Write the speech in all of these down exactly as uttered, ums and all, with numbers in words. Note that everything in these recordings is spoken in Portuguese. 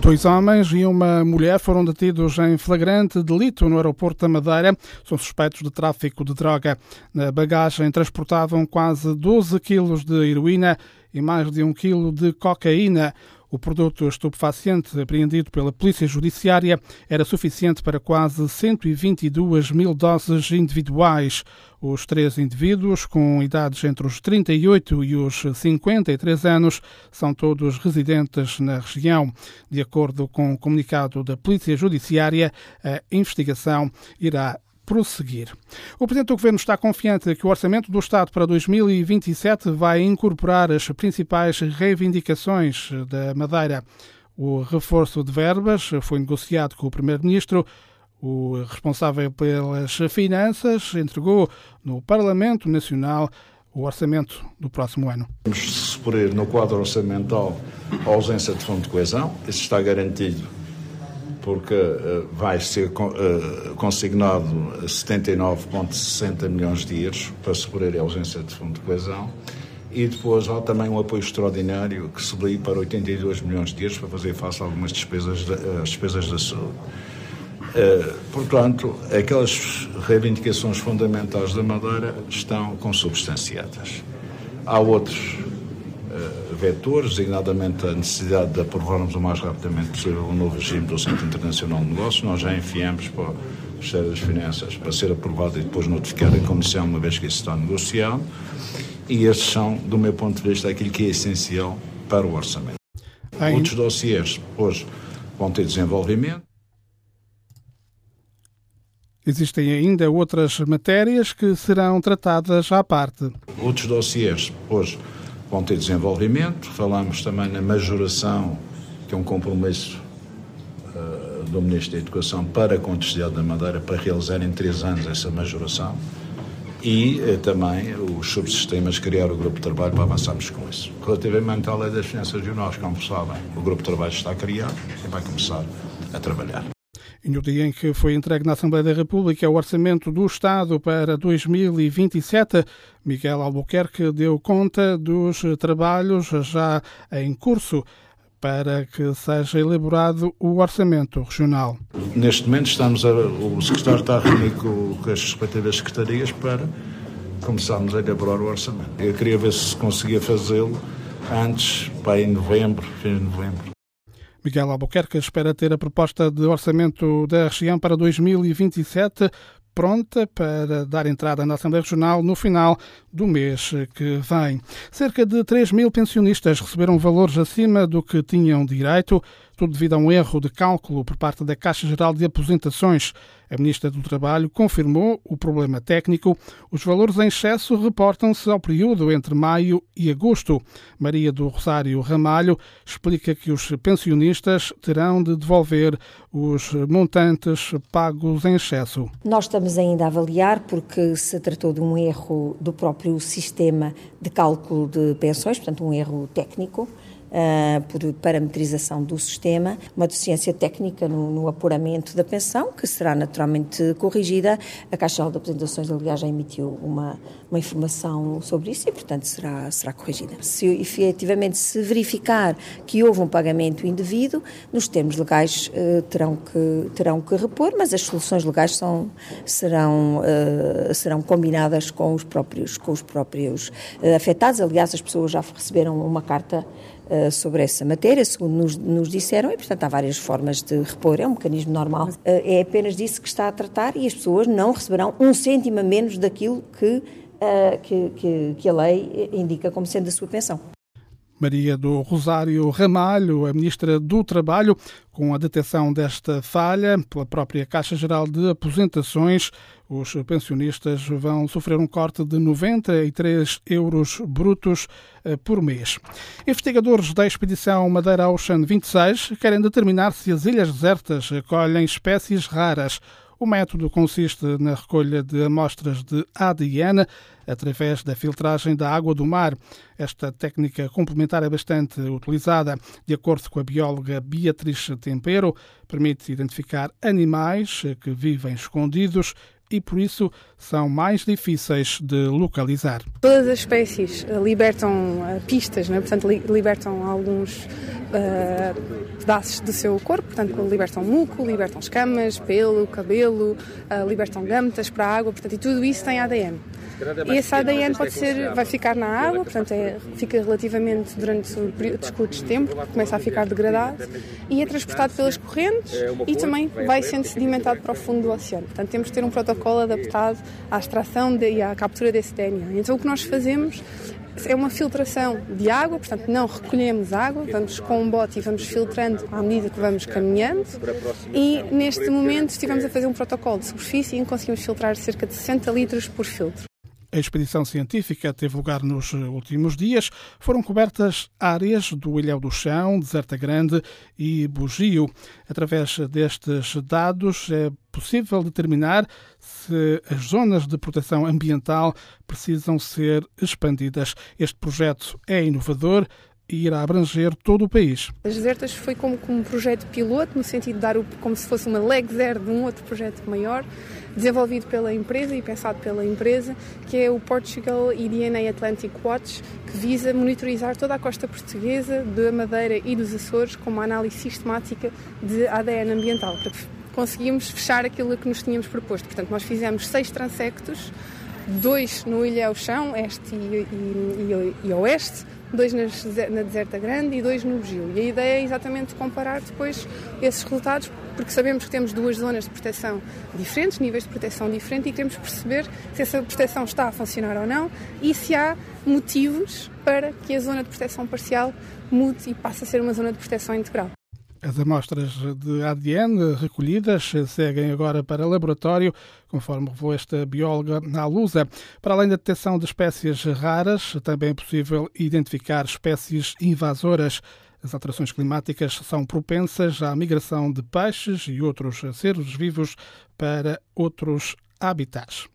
Dois homens e uma mulher foram detidos em flagrante delito no aeroporto da Madeira. São suspeitos de tráfico de droga. Na bagagem transportavam quase doze quilos de heroína e mais de um quilo de cocaína. O produto estupefaciente apreendido pela Polícia Judiciária era suficiente para quase cento e vinte e duas mil doses individuais. Os três indivíduos, com idades entre os trinta e oito e os cinquenta e três anos, são todos residentes na região. De acordo com o comunicado da Polícia Judiciária, a investigação irá prosseguir. O Presidente do Governo está confiante que o Orçamento do Estado para dois mil e vinte e sete vai incorporar as principais reivindicações da Madeira. O reforço de verbas foi negociado com o Primeiro-Ministro. O responsável pelas finanças entregou no Parlamento Nacional o orçamento do próximo ano. Vamos suprir no quadro orçamental a ausência de fundo de coesão. Isso está garantido porque uh, vai ser uh, consignado setenta e nove vírgula sessenta milhões de euros para suprir a ausência de fundo de coesão. E depois há também um apoio extraordinário que subiu para oitenta e dois milhões de euros para fazer face a algumas despesas, de, uh, despesas da saúde. Uh, portanto, aquelas reivindicações fundamentais da Madeira estão consubstanciadas. Há outros uh, vetores, designadamente a necessidade de aprovarmos o mais rapidamente possível o novo regime do Centro Internacional de Negócios. Nós já enviamos para o Ministério das Finanças para ser aprovado e depois notificado à Comissão, uma vez que isso está negociado. E estes são, do meu ponto de vista, aquilo que é essencial para o orçamento. Ai. Outros dossiês hoje vão ter desenvolvimento. Existem ainda outras matérias que serão tratadas à parte. Outros dossiês hoje vão ter desenvolvimento. Falamos também na majoração, que é um compromisso uh, do Ministro da Educação para a Contabilidade da Madeira, para realizar em três anos essa majoração. E uh, também os subsistemas, criar o grupo de trabalho para avançarmos com isso. Relativamente à Lei das Finanças Regionais, como sabem, o grupo de trabalho está criado e vai começar a trabalhar. E no dia em que foi entregue na Assembleia da República o Orçamento do Estado para dois mil e vinte e sete, Miguel Albuquerque deu conta dos trabalhos já em curso para que seja elaborado o Orçamento Regional. Neste momento estamos a, o secretário está a reunir com, com as respectivas secretarias para começarmos a elaborar o Orçamento. Eu queria ver se conseguia fazê-lo antes, para em novembro, fim de novembro. Miguel Albuquerque espera ter a proposta de orçamento da região para dois mil e vinte e sete pronta para dar entrada na Assembleia Regional no final do mês que vem. Cerca de três mil pensionistas receberam valores acima do que tinham direito, tudo devido a um erro de cálculo por parte da Caixa Geral de Aposentações. A Ministra do Trabalho confirmou o problema técnico. Os valores em excesso reportam-se ao período entre maio e agosto. Maria do Rosário Ramalho explica que os pensionistas terão de devolver os montantes pagos em excesso. Nós estamos ainda a avaliar porque se tratou de um erro do próprio sistema de cálculo de pensões, portanto um erro técnico, Uh, por parametrização do sistema, uma deficiência técnica no, no apuramento da pensão, que será naturalmente corrigida. A Caixa Geral de Aposentações, aliás, já emitiu uma, uma informação sobre isso e, portanto, será, será corrigida. Se efetivamente se verificar que houve um pagamento indevido, nos termos legais uh, terão, que, terão que repor, mas as soluções legais são, serão, uh, serão combinadas com os próprios, com os próprios uh, afetados. Aliás, as pessoas já receberam uma carta sobre essa matéria, segundo nos, nos disseram, e portanto há várias formas de repor, é um mecanismo normal. É apenas disso que está a tratar e as pessoas não receberão um cêntimo a menos daquilo que, que, que, que a lei indica como sendo a sua pensão. Maria do Rosário Ramalho, a Ministra do Trabalho, com a detecção desta falha pela própria Caixa Geral de Aposentações, os pensionistas vão sofrer um corte de noventa e três euros brutos por mês. Investigadores da expedição Madeira Ocean vinte e seis querem determinar se as ilhas desertas acolhem espécies raras. O método consiste na recolha de amostras de A D N através da filtragem da água do mar. Esta técnica complementar é bastante utilizada. De acordo com a bióloga Beatriz Tempero, permite identificar animais que vivem escondidos e, por isso, são mais difíceis de localizar. Todas as espécies libertam uh, pistas, não é? Portanto, li- libertam alguns uh, pedaços do seu corpo, portanto, libertam muco, libertam escamas, pelo, cabelo, uh, libertam gâmetas para a água, portanto, e tudo isso tem A D N. E esse A D N pode ser, vai ficar na água, portanto é, fica relativamente durante períodos curtos de tempo, começa a ficar degradado e é transportado pelas correntes e também vai sendo sedimentado para o fundo do oceano. Portanto temos de ter um protocolo adaptado à extração de, e à captura desse D N A. Então o que nós fazemos é uma filtração de água, portanto não recolhemos água, vamos com um bote e vamos filtrando à medida que vamos caminhando e neste momento estivemos a fazer um protocolo de superfície e conseguimos filtrar cerca de sessenta litros por filtro. A expedição científica teve lugar nos últimos dias. Foram cobertas áreas do Ilhéu do Chão, Deserta Grande e Bugio. Através destes dados é possível determinar se as zonas de proteção ambiental precisam ser expandidas. Este projeto é inovador e irá abranger todo o país. As Desertas foi como, como um projeto piloto, no sentido de dar o, como se fosse uma leg zero de um outro projeto maior, desenvolvido pela empresa e pensado pela empresa, que é o Portugal E D N A Atlantic Watch, que visa monitorizar toda a costa portuguesa, da Madeira e dos Açores, com uma análise sistemática de A D N ambiental, para que conseguimos fechar aquilo que nos tínhamos proposto. Portanto, nós fizemos seis transectos, dois no Ilhéu Chão, este e, e, e, e oeste, dois nas, na Deserta Grande e dois no Bugio. E a ideia é exatamente comparar depois esses resultados, porque sabemos que temos duas zonas de proteção diferentes, níveis de proteção diferentes, e queremos perceber se essa proteção está a funcionar ou não e se há motivos para que a zona de proteção parcial mude e passe a ser uma zona de proteção integral. As amostras de A D N recolhidas seguem agora para laboratório, conforme revelou esta bióloga à Lusa. Para além da detecção de espécies raras, também é possível identificar espécies invasoras. As alterações climáticas são propensas à migração de peixes e outros seres vivos para outros habitats.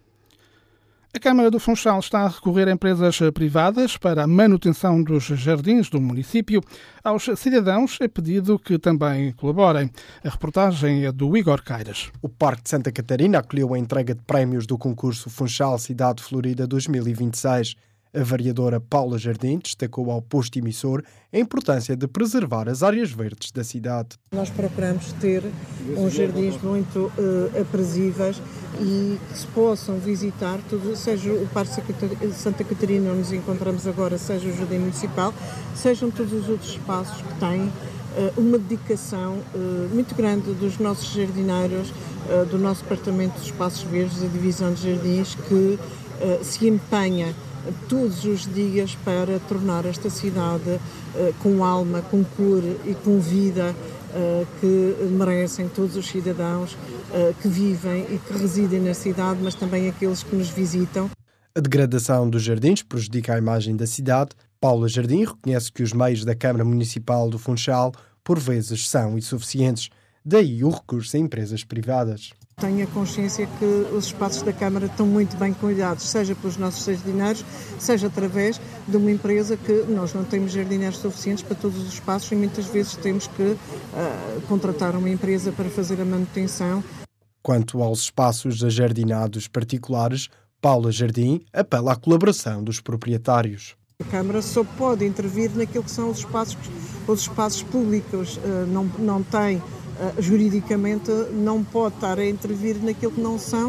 A Câmara do Funchal está a recorrer a empresas privadas para a manutenção dos jardins do município. Aos cidadãos é pedido que também colaborem. A reportagem é do Igor Caires. O Parque de Santa Catarina acolheu a entrega de prémios do concurso Funchal Cidade Florida dois mil e vinte e seis. A vereadora Paula Jardim destacou ao posto emissor a importância de preservar as áreas verdes da cidade. Nós procuramos ter uns jardins muito uh, aprazíveis e que se possam visitar, tudo, seja o Parque de Santa Catarina, onde nos encontramos agora, seja o Jardim Municipal, sejam todos os outros espaços que têm uh, uma dedicação uh, muito grande dos nossos jardineiros, uh, do nosso Departamento de Espaços Verdes, a Divisão de Jardins, que uh, se empenha todos os dias para tornar esta cidade uh, com alma, com cor e com vida uh, que merecem todos os cidadãos uh, que vivem e que residem na cidade, mas também aqueles que nos visitam. A degradação dos jardins prejudica a imagem da cidade. Paula Jardim reconhece que os meios da Câmara Municipal do Funchal, por vezes, são insuficientes. Daí o recurso a empresas privadas. Tenho a consciência que os espaços da Câmara estão muito bem cuidados, seja pelos nossos jardineiros, seja através de uma empresa que nós não temos jardineiros suficientes para todos os espaços e muitas vezes temos que uh, contratar uma empresa para fazer a manutenção. Quanto aos espaços ajardinados particulares, Paula Jardim apela à colaboração dos proprietários. A Câmara só pode intervir naquilo que são os espaços, os espaços públicos, uh, não, não tem... Uh, juridicamente não pode estar a intervir naquilo que não são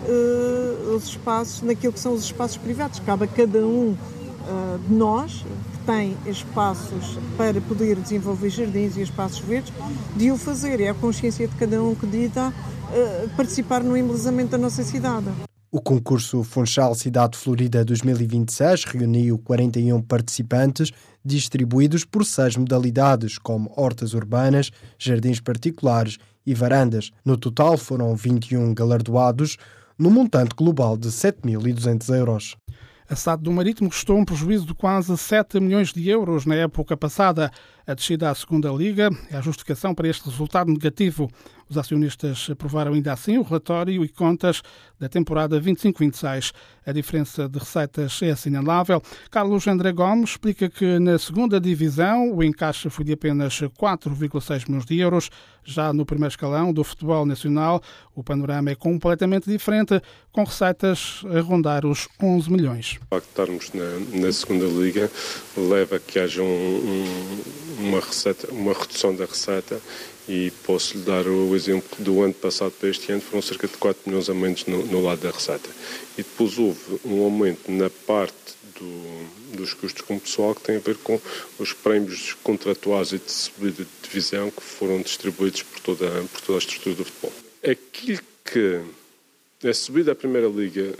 uh, os espaços, naquilo que são os espaços privados. Cabe a cada um uh, de nós que tem espaços para poder desenvolver jardins e espaços verdes, de o fazer. É a consciência de cada um que decida uh, participar no embelezamento da nossa cidade. O concurso Funchal Cidade Florida dois mil e vinte e seis reuniu quarenta e um participantes, distribuídos por seis modalidades, como hortas urbanas, jardins particulares e varandas. No total foram vinte e um galardoados, no montante global de sete mil e duzentos euros. A S A D do Marítimo restou um prejuízo de quase sete milhões de euros na época passada. A descida à segunda Liga é a justificação para este resultado negativo. Os acionistas aprovaram ainda assim o relatório e contas da temporada vinte e cinco vinte e seis. A diferença de receitas é assinalável. Carlos André Gomes explica que na segunda divisão o encaixe foi de apenas quatro vírgula seis milhões de euros. Já no primeiro escalão do futebol nacional, o panorama é completamente diferente, com receitas a rondar os onze milhões. O facto de estarmos na, na segunda liga leva a que haja um, um, uma, receita, uma redução da receita. E posso-lhe dar o exemplo do ano passado para este ano, foram cerca de quatro milhões a menos no, no lado da receita. E depois houve um aumento na parte do, dos custos com o pessoal que tem a ver com os prémios contratuais e de subida de divisão que foram distribuídos por toda, por toda a estrutura do futebol. Aquilo que a subida à Primeira Liga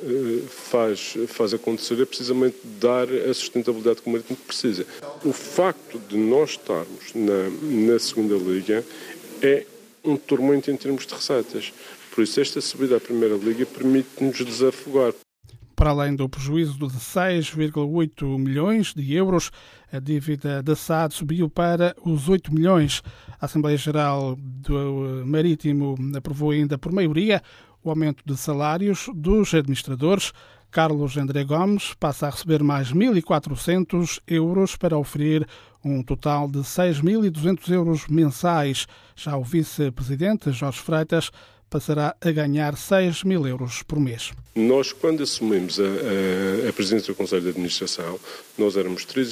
faz, faz acontecer é precisamente dar a sustentabilidade que o Marítimo precisa. O facto de nós estarmos na, na Segunda Liga é um tormento em termos de receitas. Por isso, esta subida à Primeira Liga permite-nos desafogar. Para além do prejuízo de seis vírgula oito milhões de euros, a dívida da S A D subiu para os oito milhões. A Assembleia Geral do Marítimo aprovou ainda por maioria o aumento de salários dos administradores. Carlos André Gomes passa a receber mais mil e quatrocentos euros para oferir um total de seis mil e duzentos euros mensais. Já o vice-presidente, Jorge Freitas, passará a ganhar seis mil euros por mês. Nós, quando assumimos a, a, a presidência do Conselho de Administração, nós éramos três,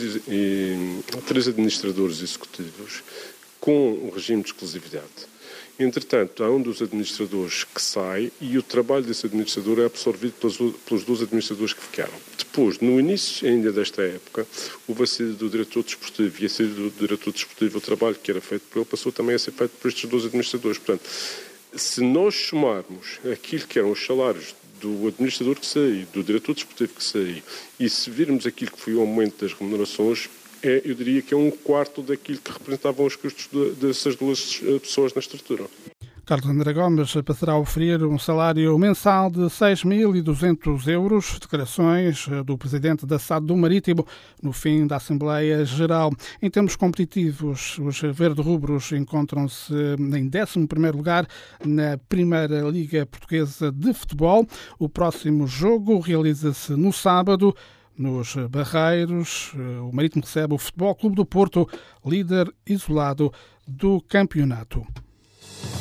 e, três administradores executivos com um regime de exclusividade. Entretanto, há um dos administradores que sai e o trabalho desse administrador é absorvido pelos, pelos dois administradores que ficaram. Depois, no início ainda desta época, houve a saída do diretor desportivo e a saída do diretor desportivo, o trabalho que era feito por ele passou também a ser feito por estes dois administradores. Portanto, se nós somarmos aquilo que eram os salários do administrador que saiu, do diretor desportivo que saiu, e se virmos aquilo que foi o aumento das remunerações, É, eu diria que é um quarto daquilo que representavam os custos de, dessas duas pessoas na estrutura. Carlos André Gomes passará a oferecer um salário mensal de seis mil e duzentos euros, declarações do presidente da S A D do Marítimo no fim da Assembleia Geral. Em termos competitivos, os verde-rubros encontram-se em décimo primeiro lugar na Primeira Liga Portuguesa de Futebol. O próximo jogo realiza-se no sábado. Nos Barreiros, o Marítimo recebe o Futebol Clube do Porto, líder isolado do campeonato.